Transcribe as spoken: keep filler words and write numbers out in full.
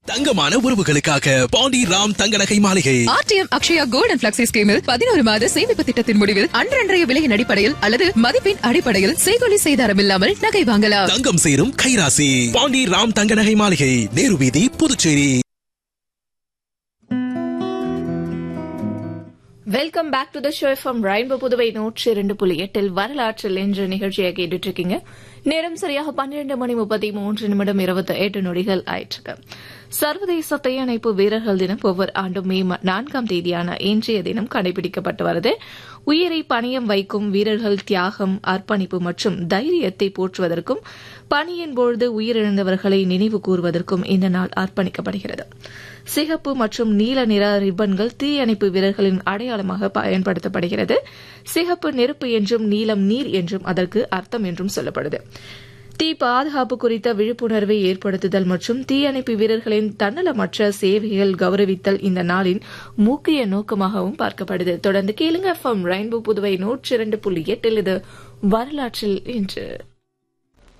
தங்கமான உறவுகளுக்காக பாண்டி ராம் தங்க நகை மாளிகை. RTM Akshaya gold and flexi ஸ்கீமில் பதினோரு மாத சேமிப்பு திட்டத்தின் முடிவில் அன்றன்றைய விலையின் அடிப்படையில் அல்லது மதிப்பின் அடிப்படையில் செய்கொலி செய்தாரம் இல்லாமல் நகை வாங்கலாம். தங்கம் சேரும் கைராசி. பாண்டி ராம் தங்க நகை மாளிகை, நேரு வீதி, Puducherry. Welcome back to the show from rainbow Puduvai நூற்றி இரண்டு புள்ளி எட்டில் வரலாற்றில் என்ற நிகழ்ச்சியை கேட்டுட்டு இருக்கீங்க. நேரம் சரியாக பன்னிரண்டு மணி முப்பத்தி மூன்று நிமிடம் இருபத்தி எட்டு நொடிகள் ஆயிற்றுக்கு. சர்வதேச தீயணைப்பு வீரர்கள் தினம் ஒவ்வொரு ஆண்டும் மே நான்காம் தேதியான இன்றைய தினம் கடைபிடிக்கப்பட்டு வருது. உயிரை பணியம் வைக்கும் வீரர்கள் தியாகம், அர்ப்பணிப்பு மற்றும் தைரியத்தை போற்றுவதற்கும் பணியின் பொழுது உயிரிழந்தவர்களை நினைவு கூறுவதற்கும் இந்த நாள் அர்ப்பணிக்கப்படுகிறது. சிகப்பு மற்றும் நீல நிற ரிப்பன்கள் தீயணைப்பு வீரர்களின் அடையாளமாக பயன்படுத்தப்படுகிறது. சிகப்பு நெருப்பு என்றும் நீலம் நீர் என்றும் அதற்கு அர்த்தம் என்றும் சொல்லப்படுது. தீ பாதுகாப்பு குறித்த விழிப்புணர்வை ஏற்படுத்துதல் மற்றும் தீயணைப்பு வீரர்களின் தன்னலமற்ற சேவைகள் கௌரவித்தல் இந்த நாளின் முக்கிய நோக்கமாகவும் பார்க்கப்படுது. தொடர்ந்து கேளுங்க. எஃப்எம் ரெயின்போ புதுவை நூற்றி இரண்டு புள்ளி எட்டில் இது வரலாற்றில் இன்று.